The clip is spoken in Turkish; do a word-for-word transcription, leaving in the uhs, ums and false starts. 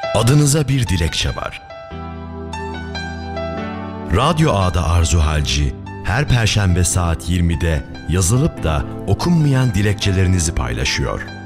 Adınıza bir dilekçe var. Radyo A'da Arzu Halci, her Perşembe saat yirmide yazılıp da okunmayan dilekçelerinizi paylaşıyor.